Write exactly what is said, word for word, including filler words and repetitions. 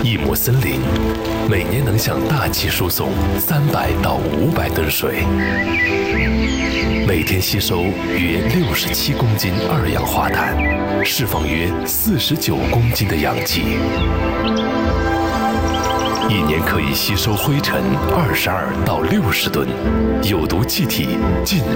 一亩森林每年能向大气输送三百到五百吨水，每天吸收约六十七公斤二氧化碳，释放约四十九公斤的氧气，一年可以吸收灰尘二十二到六十吨，有毒气体近